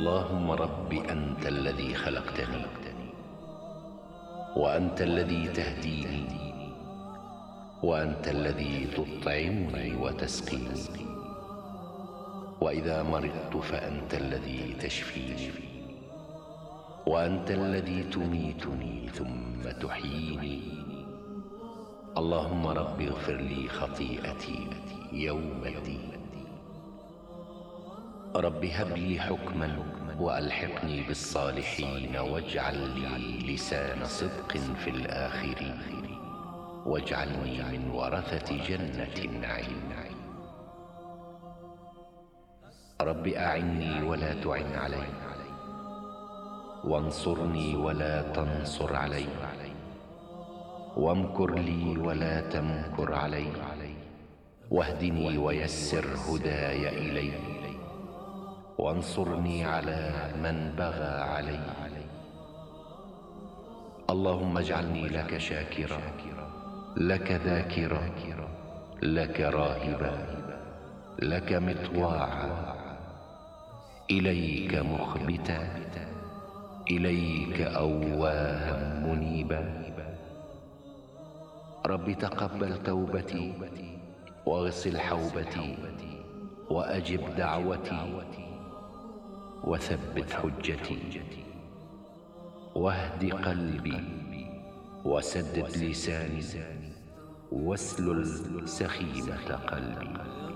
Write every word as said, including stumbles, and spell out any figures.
اللهم رب أنت الذي خلقتني، وأنت الذي تهديني، وأنت الذي تطعمني وتسقيني، وإذا مرضت فأنت الذي تشفيني، وأنت الذي تميتني ثم تحييني. اللهم رب اغفر لي خطيئتي يوم الدين. رب هب لي حكما وألحقني بالصالحين، واجعل لي لسان صدق في الآخرين، واجعلني من ورثة جنة النعيم. رب أعني ولا تعن علي، وانصرني ولا تنصر علي، وامكر لي ولا تمكر علي، واهدني ويسر هداي إلي، وانصرني على من بغى علي. اللهم اجعلني لك شاكرا، لك ذاكرا، لك راهبا، لك مطواعا، إليك مخبتا، إليك أواها منيبا. رب تقبل توبتي، واغسل حوبتي، وأجب دعوتي، وثبت حجتي، واهد قلبي، وسدد لساني، واسلل سخيمة قلبي.